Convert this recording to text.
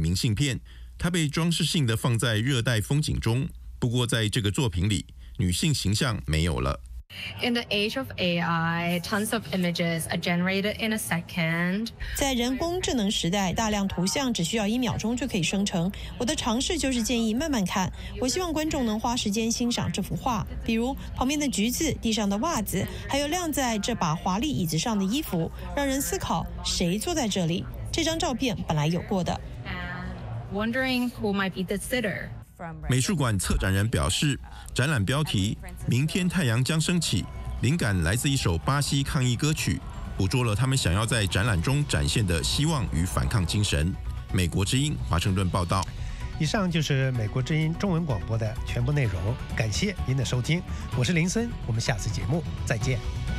明信片，它被装饰性的放在热带风景中。不过在这个作品里，女性形象没有了。 In the age of AI, tons of images are generated in a second. 在人工智能时代，大量图像只需要1秒钟就可以生成。我的尝试就是建议慢慢看，我希望观众能花时间欣赏这幅画，比如旁边的橘子、地上的袜子，还有晾在这把华丽椅子上的衣服，让人思考谁坐在这里。这张照片本来有过的。 Wondering who might be the sitter. 美术馆策展人表示，展览标题“明天太阳将升起”，灵感来自一首巴西抗议歌曲，捕捉了他们想要在展览中展现的希望与反抗精神。美国之音华盛顿报道。 以上就是美国之音中文广播的全部内容，感谢您的收听，我是林森，我们下次节目再见。